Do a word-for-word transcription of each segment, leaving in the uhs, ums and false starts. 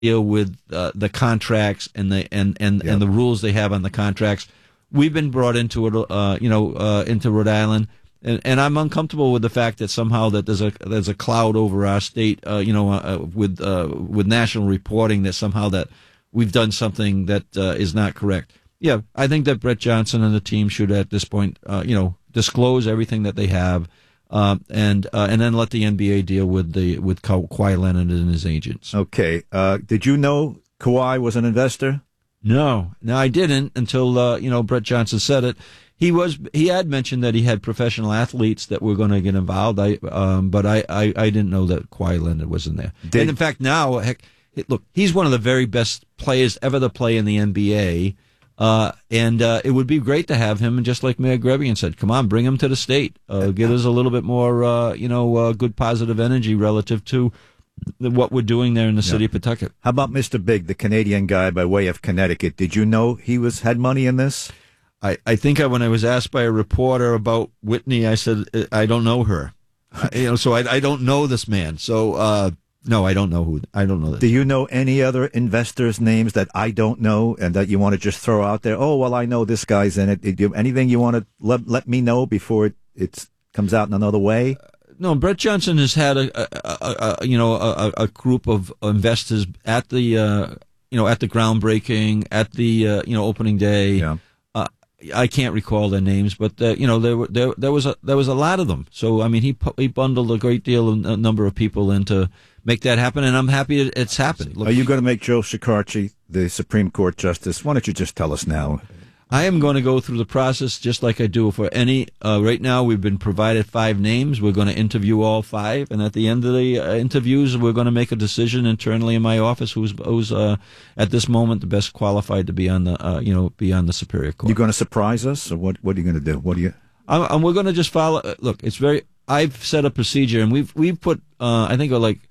deal with uh, the contracts and the and and, yep. and the rules they have on the contracts. We've been brought into it, uh, you know, uh, into Rhode Island, and, and I'm uncomfortable with the fact that somehow that there's a there's a cloud over our state, uh, you know, uh, with uh, with national reporting that somehow that we've done something that uh, is not correct. Yeah, I think that Brett Johnson and the team should at this point, uh, you know, disclose everything that they have, uh, and uh, and then let the N B A deal with the with Ka- Kawhi Leonard and his agents. Okay, uh, did you know Kawhi was an investor? No, no, I didn't until uh, you know Brett Johnson said it. He was he had mentioned that he had professional athletes that were going to get involved. I um, but I, I, I didn't know that Kawhi Leonard was in there. Did, and in fact, now heck, look, he's one of the very best players ever to play in the N B A. Uh, and uh, it would be great to have him. And just like Mayor Grebian said, come on, bring him to the state. Uh, give us a little bit more, uh, you know, uh, good positive energy relative to what we're doing there in the city yeah. of Pawtucket. How about Mister Big, the Canadian guy by way of Connecticut? Did you know he was had money in this? I, I think I, when I was asked by a reporter about Whitney, I said, I don't know her. I, you know, so I, I don't know this man. So, uh, no, I don't know who. I don't know that. Do you know any other investors' names that I don't know and that you want to just throw out there? Oh, well, I know this guy's in it. Do you, anything you want to let, let me know before it it's, comes out in another way? Uh, no, Brett Johnson has had a, a, a, a you know a, a group of investors at the uh, you know at the groundbreaking, at the uh, you know opening day. Yeah. Uh, I can't recall their names, but uh, you know there were there there was a there was a lot of them. So I mean he he bundled a great deal of a number of people into make that happen, and I'm happy it's happened. Look, are you going to make Joe Shekarchi the Supreme Court Justice? Why don't you just tell us now? I am going to go through the process just like I do for any. Uh, right now, we've been provided five names. We're going to interview all five, and at the end of the uh, interviews, we're going to make a decision internally in my office who's who's uh, at this moment the best qualified to be on the uh, you know be on the Superior Court. You going to surprise us, or what? What are you going to do? What do you? I'm, I'm, we're going to just follow. Look, it's very. I've set a procedure, and we've we've put. Uh, I think like.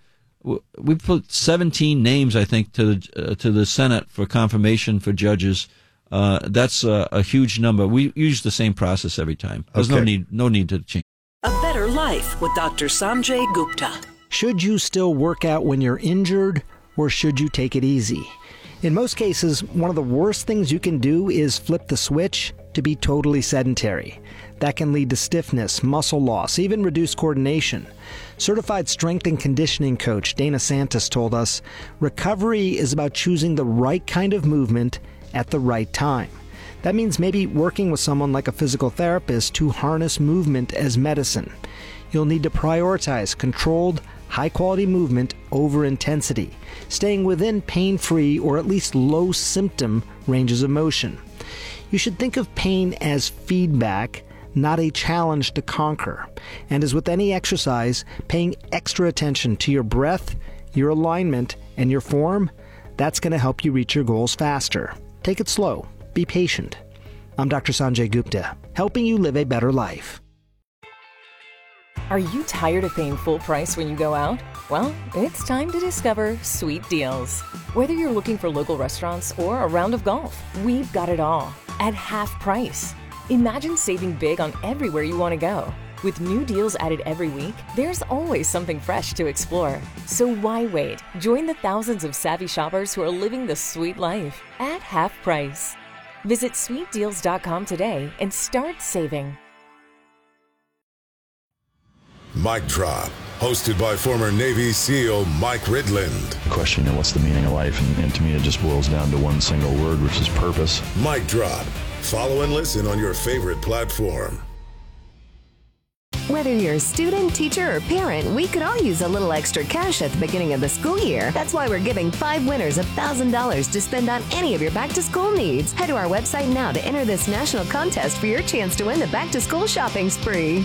We put seventeen names, I think, to the uh, to the Senate for confirmation for judges. Uh, that's a, a huge number. We use the same process every time. There's okay. no need no need to change. A Better Life with Doctor Sanjay Gupta. Should you still work out when you're injured, or should you take it easy? In most cases, one of the worst things you can do is flip the switch to be totally sedentary. That can lead to stiffness, muscle loss, even reduced coordination. Certified strength and conditioning coach Dana Santos told us, recovery is about choosing the right kind of movement at the right time. That means maybe working with someone like a physical therapist to harness movement as medicine. You'll need to prioritize controlled, high-quality movement over intensity, staying within pain-free or at least low-symptom ranges of motion. You should think of pain as feedback, not a challenge to conquer. And as with any exercise, paying extra attention to your breath, your alignment, and your form, that's going to help you reach your goals faster. Take it slow. Be patient. I'm Doctor Sanjay Gupta, helping you live a better life. Are you tired of paying full price when you go out? Well, it's time to discover Sweet Deals. Whether you're looking for local restaurants or a round of golf, we've got it all at half price. Imagine saving big on everywhere you want to go. With new deals added every week, there's always something fresh to explore. So why wait? Join the thousands of savvy shoppers who are living the sweet life at half price. Visit sweet deals dot com today and start saving. Mic Drop, hosted by former Navy SEAL Mike Ridland. Question, you know, what's the meaning of life? And, and to me, it just boils down to one single word, which is purpose. Mic Drop. Follow and listen on your favorite platform. Whether you're a student, teacher, or parent, we could all use a little extra cash at the beginning of the school year. That's why we're giving five winners one thousand dollars to spend on any of your back-to-school needs. Head to our website now to enter this national contest for your chance to win the back-to-school shopping spree.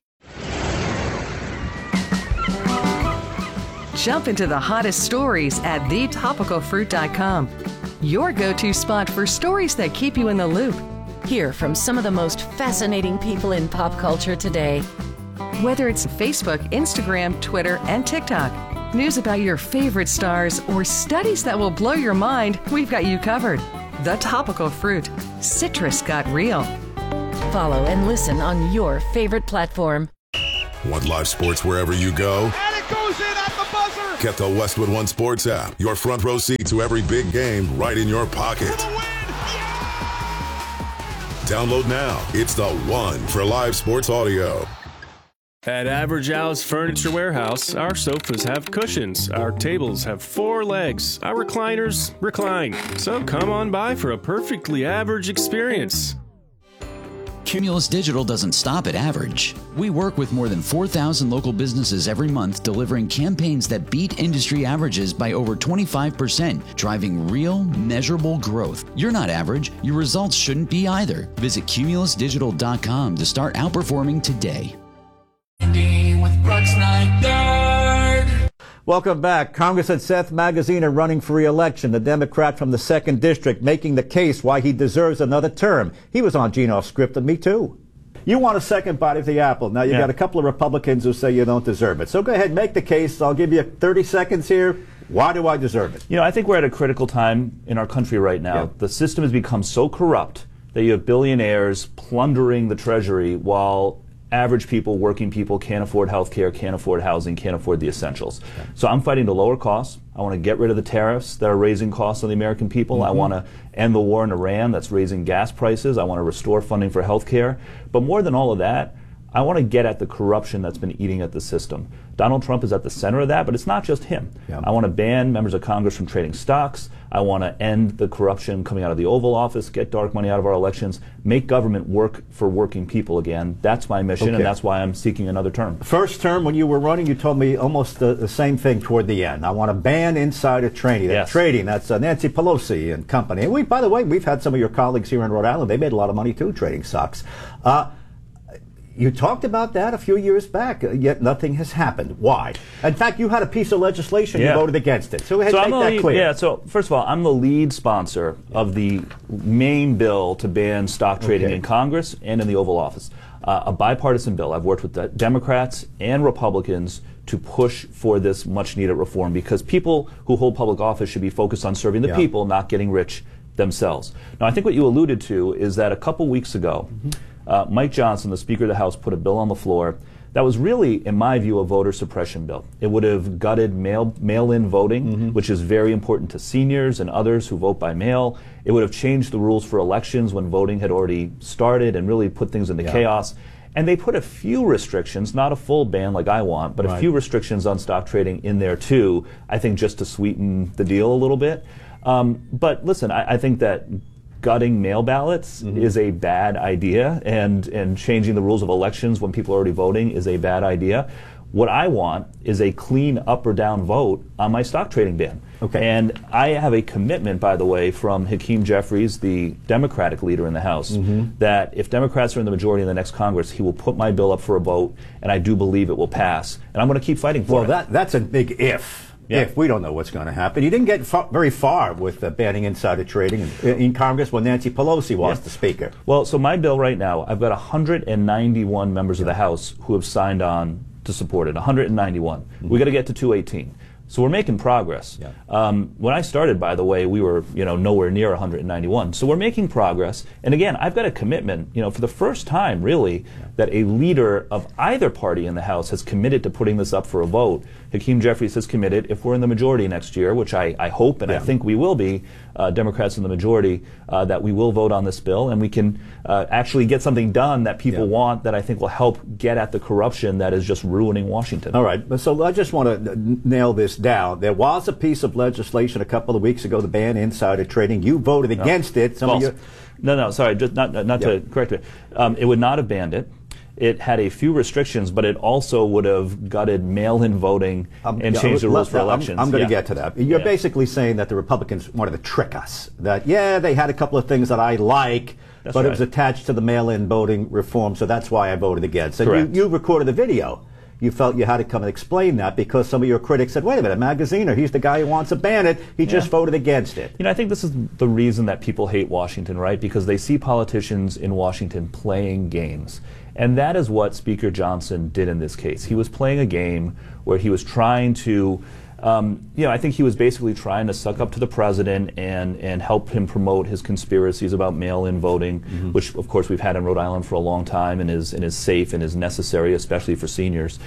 Jump into the hottest stories at the topical fruit dot com. Your go-to spot for stories that keep you in the loop. Hear from some of the most fascinating people in pop culture today. Whether it's Facebook, Instagram, Twitter, and TikTok, news about your favorite stars, or studies that will blow your mind, we've got you covered. The Topical Fruit. Citrus got real. Follow and listen on your favorite platform. Want live sports wherever you go? And it goes in at the buzzer! Get the Westwood One Sports app, your front row seat to every big game right in your pocket. Download now. It's the one for live sports audio. At Average Al's Furniture Warehouse, our sofas have cushions, our tables have four legs, our recliners recline. So come on by for a perfectly average experience. Cumulus Digital doesn't stop at average. We work with more than four thousand local businesses every month, delivering campaigns that beat industry averages by over twenty-five percent, driving real, measurable growth. You're not average. Your results shouldn't be either. Visit cumulus digital dot com to start outperforming today. With Brooks Nygaard. Welcome back. Congressman Seth Magaziner running for re-election, the Democrat from the second District, making the case why he deserves another term. He was on Gene Off Script and Me Too. You want a second bite of the apple. Now, you yeah. got a couple of Republicans who say you don't deserve it. So go ahead, make the case. I'll give you thirty seconds here. Why do I deserve it? You know, I think we're at a critical time in our country right now. Yeah. The system has become so corrupt that you have billionaires plundering the Treasury while average people, working people can't afford health care, can't afford housing, can't afford the essentials. Okay. So I'm fighting to lower costs. I want to get rid of the tariffs that are raising costs on the American people. Mm-hmm. I want to end the war in Iran that's raising gas prices. I want to restore funding for health care. But more than all of that, I want to get at the corruption that's been eating at the system. Donald Trump is at the center of that, but it's not just him. Yeah. I want to ban members of Congress from trading stocks. I want to end the corruption coming out of the Oval Office, get dark money out of our elections, make government work for working people again. That's my mission, okay. and that's why I'm seeking another term. First term, when you were running, you told me almost the, the same thing toward the end. I want to ban insider trading. Yes. Trading, that's uh, Nancy Pelosi and company. And we, by the way, we've had some of your colleagues here in Rhode Island. They made a lot of money, too, trading stocks. Uh, You talked about that a few years back, uh, yet nothing has happened. Why? In fact, you had a piece of legislation, yeah. you voted against it. So go ahead so and make that lead, clear. Yeah, so first of all, I'm the lead sponsor of the main bill to ban stock trading okay. in Congress and in the Oval Office. Uh, a bipartisan bill. I've worked with the Democrats and Republicans to push for this much-needed reform because people who hold public office should be focused on serving the yeah. people, not getting rich themselves. Now, I think what you alluded to is that a couple weeks ago, mm-hmm. Uh, Mike Johnson, the Speaker of the House, put a bill on the floor that was really, in my view, a voter suppression bill. It would have gutted mail, mail-in voting, mm-hmm. which is very important to seniors and others who vote by mail. It would have changed the rules for elections when voting had already started and really put things into yeah. chaos. And they put a few restrictions, not a full ban like I want, but right. a few restrictions on stock trading in there too, I think just to sweeten the deal a little bit. Um, but listen, I, I think that gutting mail ballots mm-hmm. is a bad idea, and, and changing the rules of elections when people are already voting is a bad idea. What I want is a clean up or down vote on my stock trading ban. Okay. And I have a commitment, by the way, from Hakeem Jeffries, the Democratic leader in the House, mm-hmm. that if Democrats are in the majority in the next Congress, he will put my bill up for a vote, and I do believe it will pass. And I'm going to keep fighting for well, it. Well, that, that's a big if. Yeah. If we don't know what's going to happen. He didn't get far, very far with uh, banning insider trading in, in Congress when Nancy Pelosi was yeah. the Speaker. Well, so my bill right now, I've got one hundred ninety-one members yeah. of the House who have signed on to support it. one hundred ninety-one. Mm-hmm. We got to get to two eighteen. So we're making progress. Yeah. Um, when I started, by the way, we were, you know, nowhere near one hundred ninety-one. So we're making progress. And again, I've got a commitment, you know, for the first time, really, yeah. that a leader of either party in the House has committed to putting this up for a vote. Hakeem Jeffries has committed, if we're in the majority next year, which I, I hope and yeah. I think we will be, uh, Democrats in the majority, uh, that we will vote on this bill and we can uh, actually get something done that people yeah. want that I think will help get at the corruption that is just ruining Washington. All right. So I just want to nail this down. There was a piece of legislation a couple of weeks ago to ban insider trading. You voted no. against it. Some False. of you no, no, sorry, just not, not yep. to correct it. Um, it would not have banned it. It had a few restrictions, but it also would have gutted mail-in voting um, and yeah, changed the rules for elections. I'm, I'm going to yeah. get to that. You're yeah. basically saying that the Republicans wanted to trick us. That, yeah, they had a couple of things that I like, that's but right. it was attached to the mail-in voting reform, so that's why I voted against. And Correct. You, you recorded the video. You felt you had to come and explain that because some of your critics said, wait a minute, Magaziner, he's the guy who wants to ban it. He yeah. just voted against it. You know, I think this is the reason that people hate Washington, right? Because they see politicians in Washington playing games. And that is what Speaker Johnson did in this case. He was playing a game where he was trying to Um, you know, I think he was basically trying to suck up to the president and, and help him promote his conspiracies about mail-in voting, mm-hmm. which, of course, we've had in Rhode Island for a long time and is and is safe and is necessary, especially for seniors.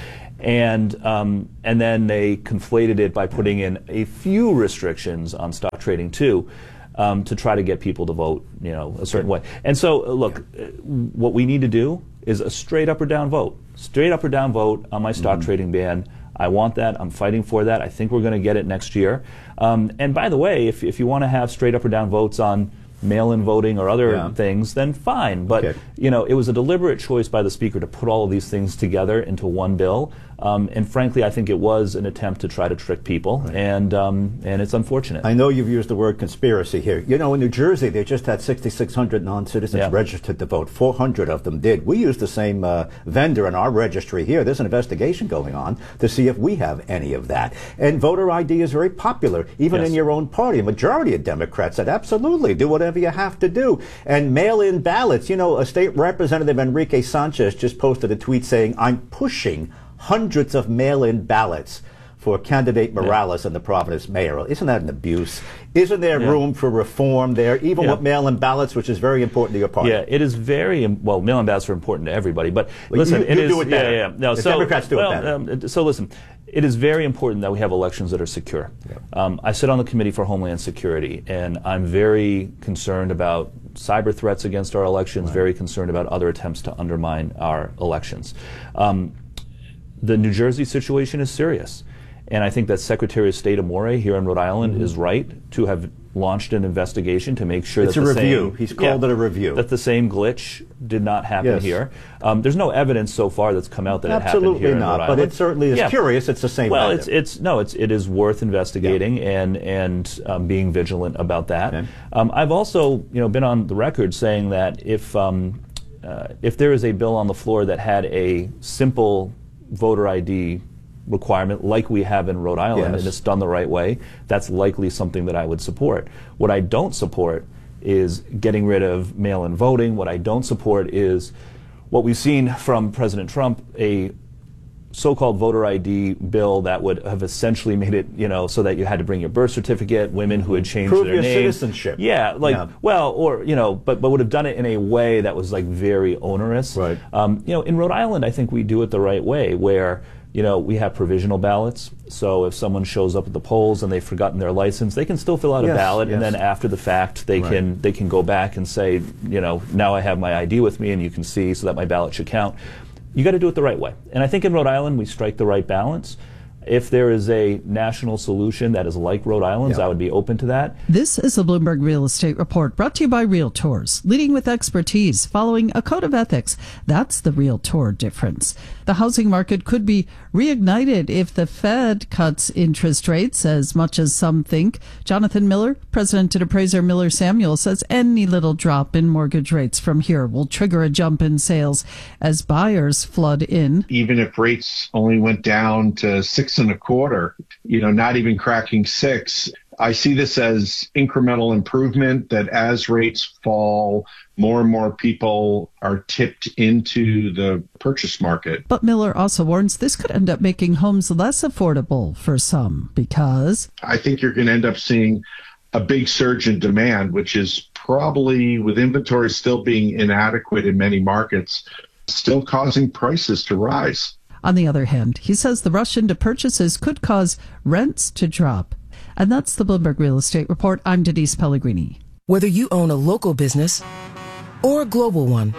And um, and then they conflated it by putting in a few restrictions on stock trading too, um, to try to get people to vote, you know, a certain way. And so, uh, look, uh, what we need to do is a straight up or down vote, straight up or down vote on my stock mm-hmm. trading ban. I want that. I'm fighting for that. I think we're going to get it next year. Um, and by the way, if if you want to have straight up or down votes on mail-in voting or other yeah. things, then fine. But okay. you know, it was a deliberate choice by the Speaker to put all of these things together into one bill. Um, and frankly, I think it was an attempt to try to trick people, right. and um, and it's unfortunate. I know you've used the word conspiracy here. You know, in New Jersey, they just had sixty-six hundred non-citizens yeah. registered to vote. four hundred of them did. We use the same uh, vendor in our registry here. There's an investigation going on to see if we have any of that. And voter I D is very popular, even yes. in your own party. A majority of Democrats said, absolutely, do whatever you have to do. And mail-in ballots. You know, a state representative, Enrique Sanchez, just posted a tweet saying, I'm pushing hundreds of mail-in ballots for candidate Morales yeah. and the Providence mayor. Isn't that an abuse? Isn't there yeah. room for reform there, even yeah. with mail-in ballots, which is very important to your party? Yeah, it is very, well, mail-in ballots are important to everybody, but well, listen, you, it you is, do it better. Yeah, yeah, no, the so, Democrats do well, it better. Um, so listen, it is very important that we have elections that are secure. Yeah. Um, I sit on the Committee for Homeland Security, and I'm very concerned about cyber threats against our elections, right. very concerned about other attempts to undermine our elections. Um, The New Jersey situation is serious. And I think that Secretary of State Amore here in Rhode Island mm-hmm. is right to have launched an investigation to make sure it's that a the review. same, He's called yeah, it a review. That the same glitch did not happen yes. here. Um, there's no evidence so far that's come out that Absolutely it happened here not, in Rhode Island. but it certainly is yeah. curious. It's the same. Well, vendor. it's it's no, it's it is worth investigating yeah. and and um, being vigilant about that. Okay. Um, I've also you know been on the record saying that if um, uh, if there is a bill on the floor that had a simple voter I D requirement like we have in Rhode Island, yes. and it's done the right way, that's likely something that I would support. What I don't support is getting rid of mail-in voting. What I don't support is what we've seen from President Trump, a so-called voter I D bill that would have essentially made it, you know, so that you had to bring your birth certificate, women who had changed Prove their your name. citizenship. Yeah, like, yeah. well, or, you know, but, but would have done it in a way that was, like, very onerous. Right. Um, you know, in Rhode Island, I think we do it the right way, where, you know, we have provisional ballots. So if someone shows up at the polls and they've forgotten their license, they can still fill out yes, a ballot, yes. and then after the fact, they right. can they can go back and say, you know, now I have my I D with me, and you can see so that my ballot should count. You got to do it the right way. And I think in Rhode Island, we strike the right balance. If there is a national solution that is like Rhode Island's, yeah. I would be open to that. This is the Bloomberg Real Estate Report, brought to you by Realtors, leading with expertise, following a code of ethics. That's the Realtor difference. The housing market could be reignited if the Fed cuts interest rates as much as some think. Jonathan Miller, president and appraiser Miller Samuel, says any little drop in mortgage rates from here will trigger a jump in sales as buyers flood in. Even if rates only went down to six and a quarter, you know, not even cracking six, I see this as incremental improvement, that as rates fall, more and more people are tipped into the purchase market. But Miller also warns this could end up making homes less affordable for some because I think you're going to end up seeing a big surge in demand, which is probably, with inventory still being inadequate in many markets, still causing prices to rise. On the other hand, he says the rush into purchases could cause rents to drop. And that's the Bloomberg Real Estate Report. I'm Denise Pellegrini. Whether you own a local business or a global one,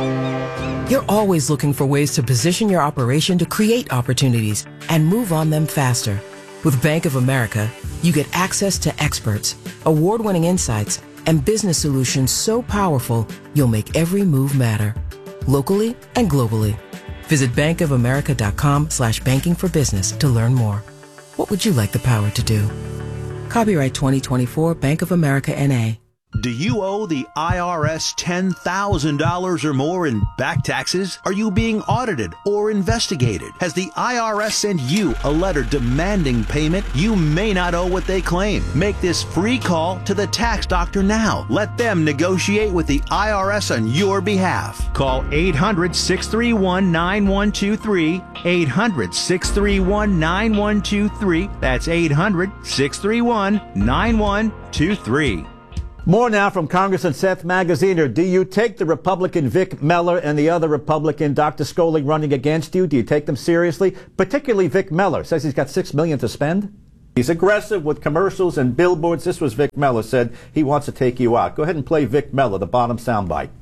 you're always looking for ways to position your operation to create opportunities and move on them faster. With Bank of America, you get access to experts, award-winning insights, and business solutions so powerful you'll make every move matter, locally and globally. Visit bankofamerica.com slash banking for business to learn more. What would you like the power to do? Copyright twenty twenty-four Bank of America N A Do you owe the I R S ten thousand dollars or more in back taxes? Are you being audited or investigated? Has the I R S sent you a letter demanding payment? You may not owe what they claim. Make this free call to the tax doctor now. Let them negotiate with the I R S on your behalf. Call eight hundred, six three one, nine one two three, eight hundred, six three one, nine one two three. That's eight hundred, six three one, nine one two three. More now from Congressman Seth Magaziner. Do you take the Republican Vic Meller and the other Republican Doctor Skolnik running against you? Do you take them seriously? Particularly Vic Meller. Says he's got six million dollars to spend. He's aggressive with commercials and billboards. This was Vic Meller said he wants to take you out. Go ahead and play Vic Meller, the bottom soundbite.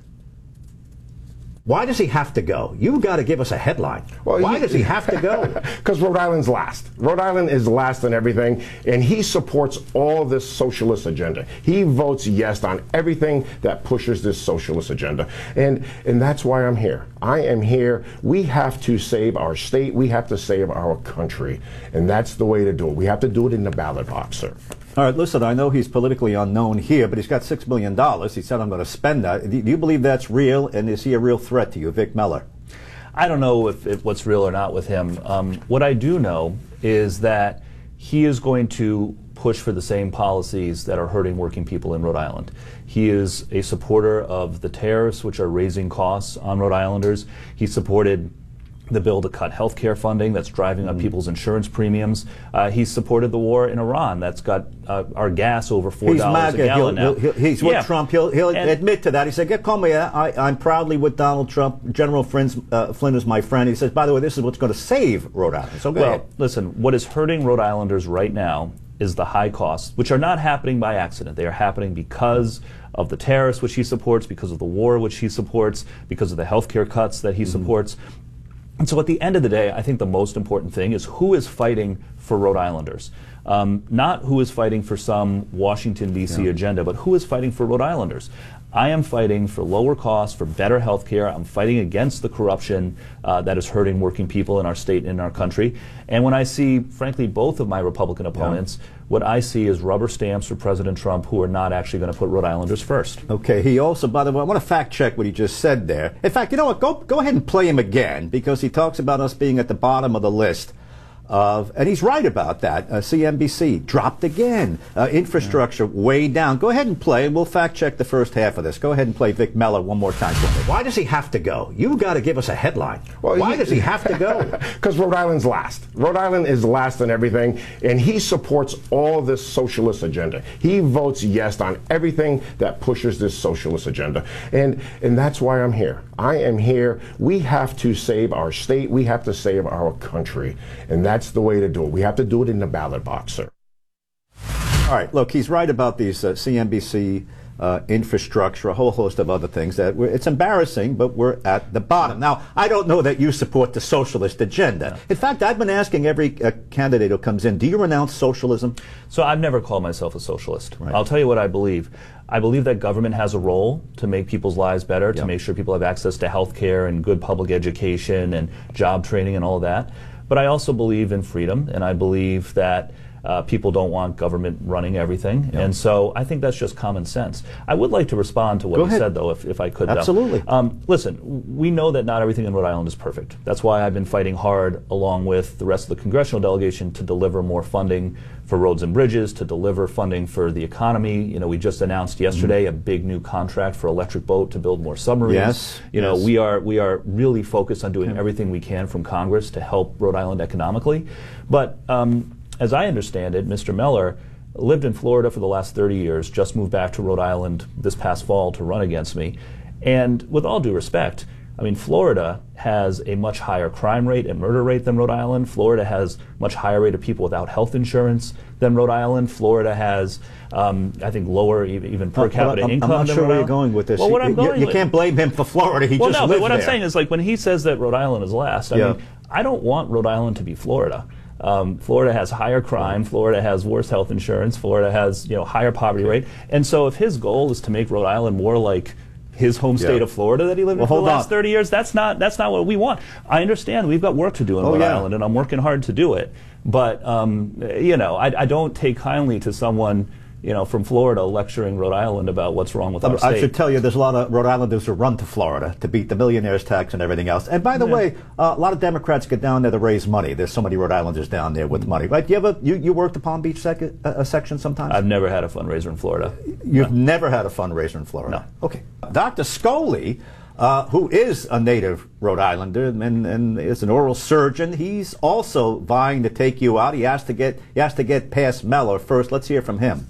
Why does he have to go? You've got to give us a headline. Well, Why he, does he have to go? Because Rhode Island's last. Rhode Island is last in everything, and he supports all this socialist agenda. He votes yes on everything that pushes this socialist agenda. And, and that's why I'm here. I am here. We have to save our state. We have to save our country. And that's the way to do it. We have to do it in the ballot box, sir. All right, listen, I know he's politically unknown here, but he's got six million dollars. He said, I'm going to spend that. Do you believe that's real, and is he a real threat to you, Vic Meller? I don't know if, if what's real or not with him. Um, what I do know is that he is going to push for the same policies that are hurting working people in Rhode Island. He is a supporter of the tariffs, which are raising costs on Rhode Islanders. He supported the bill to cut health care funding that's driving up people's insurance premiums. Uh, he's supported the war in Iran that's got uh, our gas over four dollars a gallon he'll, now. he'll, he's with yeah. Trump. He'll, he'll and, admit to that. He said, "Get call me. I, I'm proudly with Donald Trump. General Flynn, uh, Flynn is my friend." He says, "By the way, this is what's going to save Rhode Island." So go well, ahead. listen, what is hurting Rhode Islanders right now is the high costs, which are not happening by accident. They are happening because of the tariffs, which he supports, because of the war, which he supports, because of the health care cuts that he mm-hmm. supports. And so at the end of the day, I think the most important thing is who is fighting for Rhode Islanders. Um, not who is fighting for some Washington, D C yeah. agenda, but who is fighting for Rhode Islanders. I am fighting for lower costs, for better health care. I'm fighting against the corruption uh, that is hurting working people in our state and in our country. And when I see, frankly, both of my Republican opponents, yeah. what I see is rubber stamps for President Trump who are not actually going to put Rhode Islanders first. Okay, he also, by the way, I want to fact check what he just said there. In fact, you know what, go, go ahead and play him again, because he talks about us being at the bottom of the list. Of, and he's right about that. Uh, C N B C dropped again. Uh, infrastructure yeah. way down. Go ahead and play, and we'll fact check the first half of this. Go ahead and play Vic Meller one more time for me. Why does he have to go? You've got to give us a headline. Well, Why he, does he have to go? Because Rhode Island's last. Rhode Island is last in everything, and he supports all this socialist agenda. He votes yes on everything that pushes this socialist agenda. And, and that's why I'm here. I am here. We have to save our state. We have to save our country. And that's That's the way to do it. We have to do it in the ballot box, sir. All right, look, he's right about these uh, C N B C uh, infrastructure, a whole host of other things. That we're, it's embarrassing, but we're at the bottom. Now, I don't know that you support the socialist agenda. No. In fact, I've been asking every uh, candidate who comes in, do you renounce socialism? So I've never called myself a socialist. Right. I'll tell you what I believe. I believe that government has a role to make people's lives better, to yep. make sure people have access to health care and good public education and job training and all of that. But I also believe in freedom, and I believe that uh, people don't want government running everything. Yep. And so I think that's just common sense. I would like to respond to what Go he ahead. said, though, if, if I could. Absolutely. Um, listen, we know that not everything in Rhode Island is perfect. That's why I've been fighting hard, along with the rest of the congressional delegation, to deliver more funding for roads and bridges, to deliver funding for the economy. You know, we just announced yesterday mm-hmm. a big new contract for Electric Boat to build more submarines. Yes. You yes. know, we are we are really focused on doing everything we can from Congress to help Rhode Island economically. But um, as I understand it, Mister Meller lived in Florida for the last thirty years, just moved back to Rhode Island this past fall to run against me. And with all due respect, I mean, Florida has a much higher crime rate and murder rate than Rhode Island. Florida has much higher rate of people without health insurance than Rhode Island. Florida has, um, I think, lower even, even per capita I'm, income I'm not than sure Rhode where Island. you're going with this. Well, what you, I'm going you, you with, can't blame him for Florida. He well, just no, lived but what there. I'm saying is, like, when he says that Rhode Island is last, I yeah. mean, I don't want Rhode Island to be Florida. Um, Florida has higher crime. Florida has worse health insurance. Florida has, you know, higher poverty okay. rate. And so if his goal is to make Rhode Island more like his home state yeah. of Florida that he lived well, in for the last on. thirty years, that's not that's not what we want. I understand we've got work to do in oh, Rhode yeah. Island, and I'm working hard to do it. But um, you know, I, I don't take kindly to someone, you know, from Florida lecturing Rhode Island about what's wrong with our I state. should tell you, there's a lot of Rhode Islanders who run to Florida to beat the millionaire's tax and everything else. And by the Yeah. way, uh, a lot of Democrats get down there to raise money. There's so many Rhode Islanders down there with money, right? You ever you, you work the Palm Beach sec- uh, uh, section sometimes? I've never had a fundraiser in Florida. You've no. never had a fundraiser in Florida? No. Okay. Doctor Scully, uh, who is a native Rhode Islander and, and is an oral surgeon, he's also vying to take you out. He has to get he has to get past Mellor first. Let's hear from him.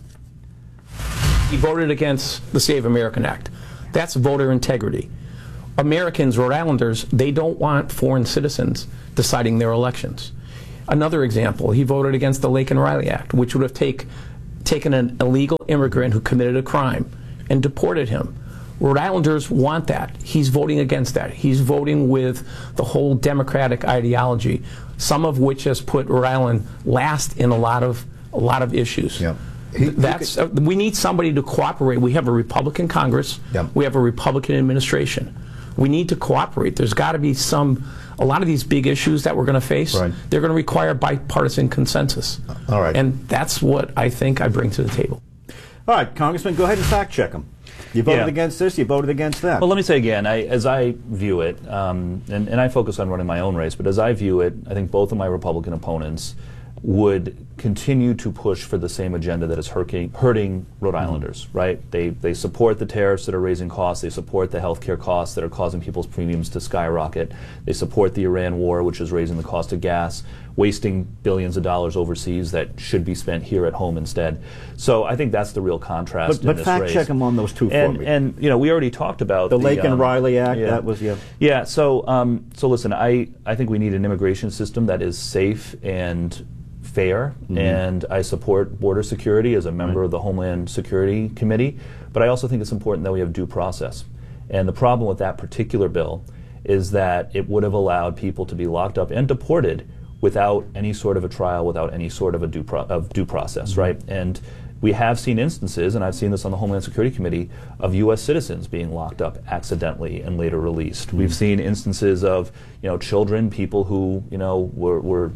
He voted against the Save American Act. That's voter integrity. Americans, Rhode Islanders, they don't want foreign citizens deciding their elections. Another example, he voted against the Laken Riley Act, which would have take, taken an illegal immigrant who committed a crime and deported him. Rhode Islanders want that. He's voting against that. He's voting with the whole Democratic ideology, some of which has put Rhode Island last in a lot of a lot of issues. Yeah. He, That's uh, we need somebody to cooperate. We have a Republican Congress. Yep. We have a Republican administration. We need to cooperate. There's got to be some. A lot of these big issues that we're going to face, right. they're going to require bipartisan consensus. All right. And that's what I think I bring to the table. All right, Congressman, go ahead and fact check them. You voted Yeah. against this, you voted against that. Well, let me say again, I, as I view it, um, and, and I focus on running my own race, but as I view it, I think both of my Republican opponents would continue to push for the same agenda that is hurting, hurting Rhode Islanders, mm-hmm. right? They they support the tariffs that are raising costs. They support the health care costs that are causing people's premiums to skyrocket. They support the Iran war, which is raising the cost of gas, wasting billions of dollars overseas that should be spent here at home instead. So I think that's the real contrast but, in but this fact race. check them on those two and, for me. And, you know, we already talked about the, the Laken um, Riley Act, yeah. that was, yeah. Yeah, so, um, so listen, I, I think we need an immigration system that is safe and fair, mm-hmm. and I support border security as a member right. of the Homeland Security Committee, but I also think it's important that we have due process. And the problem with that particular bill is that it would have allowed people to be locked up and deported without any sort of a trial, without any sort of a due, pro- of due process, mm-hmm. right? And we have seen instances, and I've seen this on the Homeland Security Committee, of U S citizens being locked up accidentally and later released. Mm-hmm. We've seen instances of, you know, children, people who, you know, were, were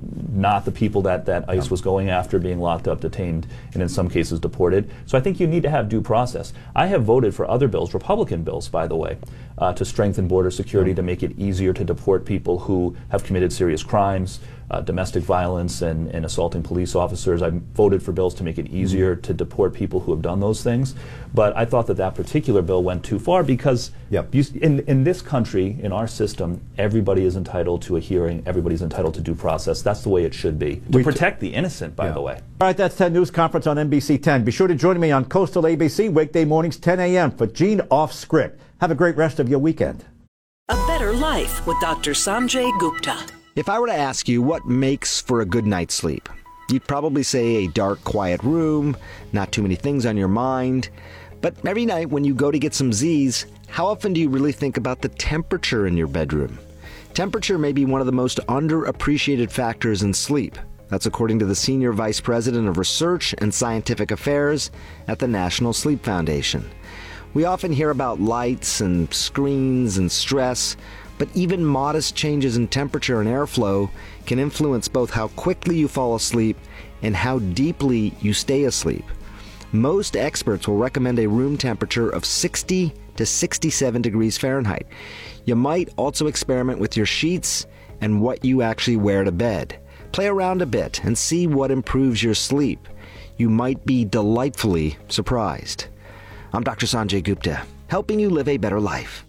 not the people that, that ICE was going after, being locked up, detained, and in some cases deported. So I think you need to have due process. I have voted for other bills, Republican bills, by the way, uh, to strengthen border security, mm-hmm. to make it easier to deport people who have committed serious crimes, Uh, domestic violence and, and assaulting police officers. I voted for bills to make it easier mm-hmm. to deport people who have done those things. But I thought that that particular bill went too far because yep. you, in, in this country, in our system, everybody is entitled to a hearing. Everybody's entitled to due process. That's the way it should be. To we protect the innocent, by yeah. the way. All right, that's ten News Conference on N B C ten. Be sure to join me on Coastal A B C weekday mornings, ten a.m. for Gene Off Script. Have a great rest of your weekend. A Better Life with Doctor Sanjay Gupta. If I were to ask you what makes for a good night's sleep, you'd probably say a dark, quiet room, not too many things on your mind. But every night when you go to get some Z's, how often do you really think about the temperature in your bedroom? Temperature may be one of the most underappreciated factors in sleep. That's according to the Senior Vice President of Research and Scientific Affairs at the National Sleep Foundation. We often hear about lights and screens and stress, but even modest changes in temperature and airflow can influence both how quickly you fall asleep and how deeply you stay asleep. Most experts will recommend a room temperature of sixty to sixty-seven degrees Fahrenheit. You might also experiment with your sheets and what you actually wear to bed. Play around a bit and see what improves your sleep. You might be delightfully surprised. I'm Doctor Sanjay Gupta, helping you live a better life.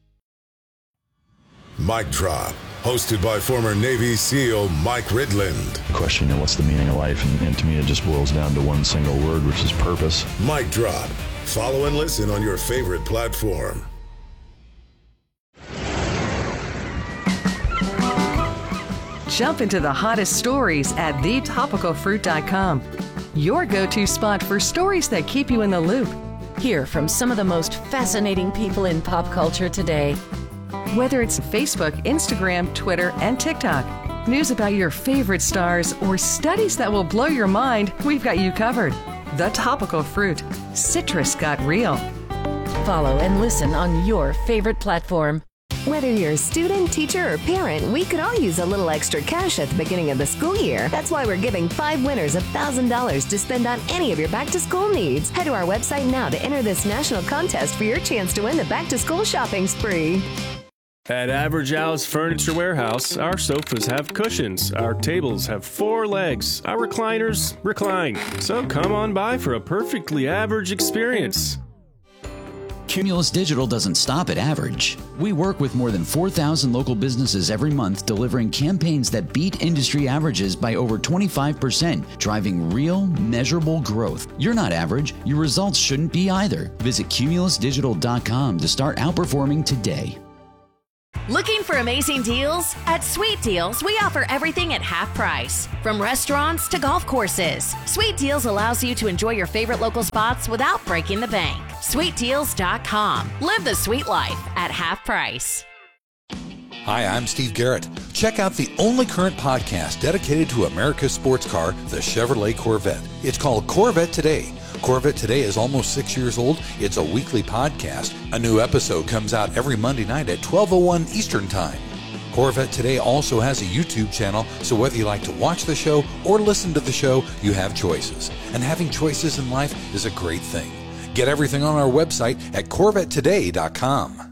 Mic Drop, hosted by former Navy SEAL Mike Ridland. The question, you know, what's the meaning of life? And, and to me, it just boils down to one single word, which is purpose. Mic Drop. Follow and listen on your favorite platform. Jump into the hottest stories at the topical fruit dot com. Your go-to spot for stories that keep you in the loop. Hear from some of the most fascinating people in pop culture today. Whether it's Facebook, Instagram, Twitter, and TikTok, news about your favorite stars, or studies that will blow your mind, we've got you covered. The Topical Fruit. Citrus got real. Follow and listen on your favorite platform. Whether you're a student, teacher, or parent, we could all use a little extra cash at the beginning of the school year. That's why we're giving five winners one thousand dollars to spend on any of your back-to-school needs. Head to our website now to enter this national contest for your chance to win the back-to-school shopping spree. At Average Al's Furniture Warehouse, our sofas have cushions, our tables have four legs, our recliners recline. So come on by for a perfectly average experience. Cumulus Digital doesn't stop at average. We work with more than four thousand local businesses every month, delivering campaigns that beat industry averages by over twenty-five percent, driving real, measurable growth. You're not average. Your results shouldn't be either. Visit cumulus digital dot com to start outperforming today. Looking for amazing deals? At Sweet Deals, we offer everything at half price. From restaurants to golf courses, Sweet Deals allows you to enjoy your favorite local spots without breaking the bank. sweet deals dot com. Live the sweet life at half price. Hi, I'm Steve Garrett. Check out the only current podcast dedicated to America's sports car, the Chevrolet Corvette. It's called Corvette Today. Corvette Today is almost six years old. It's a weekly podcast. A new episode comes out every Monday night at twelve oh one Eastern Time. Corvette Today also has a YouTube channel, so whether you like to watch the show or listen to the show, you have choices. And having choices in life is a great thing. Get everything on our website at corvette today dot com.